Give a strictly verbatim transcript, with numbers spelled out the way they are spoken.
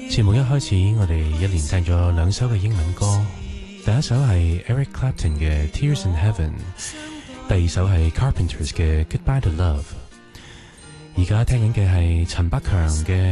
節目一開始，我哋一連聽咗兩首嘅英文歌，第一首係 Eric Clapton 嘅 Tears in Heaven， 第二首係 Carpenters 嘅 Goodbye to Love。而家聽緊嘅係陳百強嘅